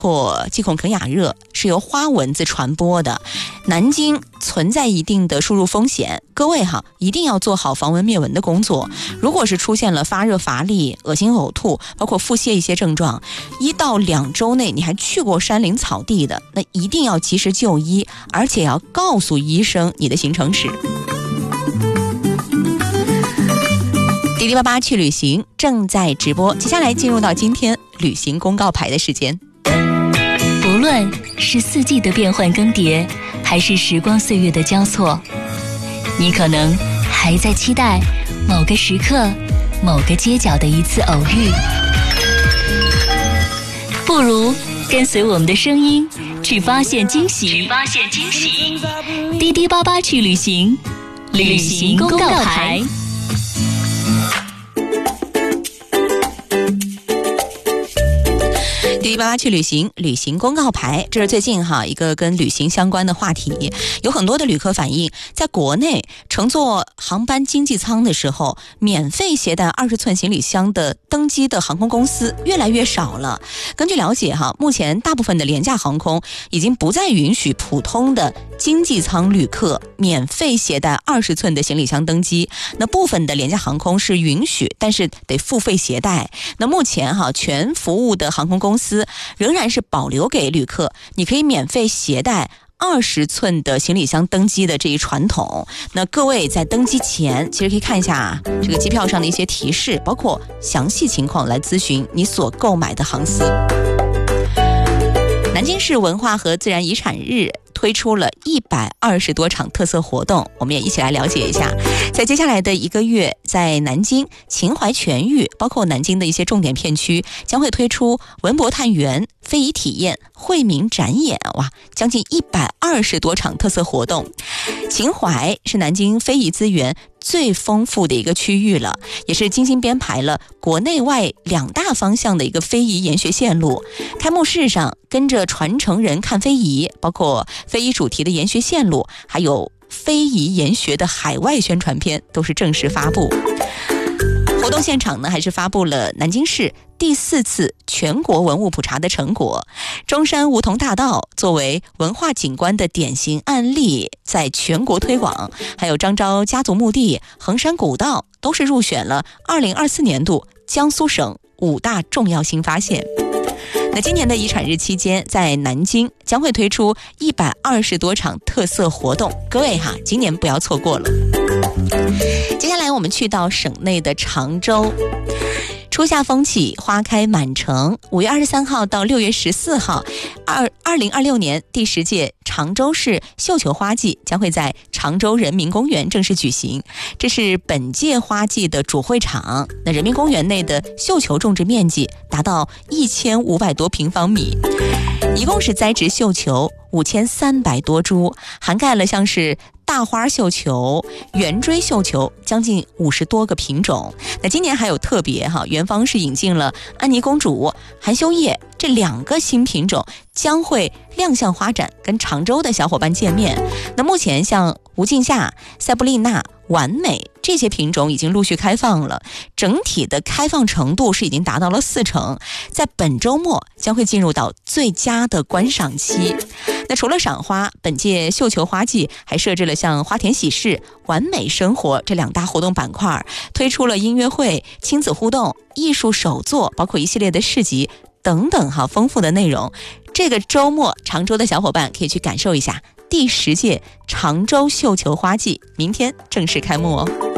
或忌恐肯亚热是由花蚊子传播的，南京存在一定的输入风险，各位一定要做好防蚊灭蚊的工作。如果是出现了发热乏力、恶心呕吐，包括腹泻一些症状，1到2周内你还去过山林草地的，那一定要及时就医，而且要告诉医生你的行程史。滴滴88去旅行正在直播，接下来进入到今天旅行公告牌的时间。 不论是四季的变换更迭，还是时光岁月的交错，你可能还在期待某个时刻、某个街角的一次偶遇。不如跟随我们的声音，去发现惊喜。滴滴88去旅行，旅行公告牌。 滴滴88去旅行，旅行公告牌，这是最近一个跟旅行相关的话题。有很多的旅客反映，在国内乘坐航班经济舱的时候，免费携带20寸行李箱的登机的航空公司越来越少了。根据了解目前大部分的廉价航空已经不再允许普通的经济舱旅客免费携带20寸的行李箱登机，那部分的廉价航空是允许，但是得付费携带。那目前全服务的航空公司仍然是保留给旅客你可以免费携带20寸的行李箱登机的这一传统。那各位在登机前其实可以看一下这个机票上的一些提示，包括详细情况来咨询你所购买的航司。南京市文化和自然遗产日推出了120多场特色活动，我们也一起来了解一下。在接下来的1个月，在南京秦淮全域，包括南京的一些重点片区，将会推出文博探园、非遗体验、惠民展演，将近120多场特色活动。秦淮是南京非遗资源最丰富的一个区域了，也是精心编排了国内外2大方向的一个非遗研学线路。开幕式上跟着传承人看非遗，包括非遗主题的研学线路，还有非遗研学的海外宣传片都是正式发布。活动现场呢，还是发布了南京市第4次全国文物普查的成果。中山梧桐大道作为文化景观的典型案例在全国推广，还有张昭家族墓地、衡山古道都是入选了2024年度江苏省5大重要新发现。那今年的遗产日期间，在南京将会推出120多场特色活动，各位今年不要错过了。接下来我们去到省内的常州。初夏风起，花开满城。5月23号到6月14号，2026年第10届常州市绣球花季将会在常州人民公园正式举行。这是本届花季的主会场。那人民公园内的绣球种植面积达到1500多平方米，一共是栽植绣球5300多株，涵盖了像是大花绣球、圆锥绣球将近50多个品种。那今年还有特别园方是引进了安妮公主、含羞叶这2个新品种，将会亮相花展，跟常州的小伙伴见面。那目前像无尽夏、塞布丽娜、完美这些品种已经陆续开放了，整体的开放程度是已经达到了40%，在本周末将会进入到最佳的观赏期。那除了赏花，本届绣球花季还设置了像花田喜事、完美生活这2大活动板块，推出了音乐会、亲子互动、艺术手作，包括一系列的市集等等丰富的内容。这个周末常州的小伙伴可以去感受一下第10届常州绣球花季，明天正式开幕哦。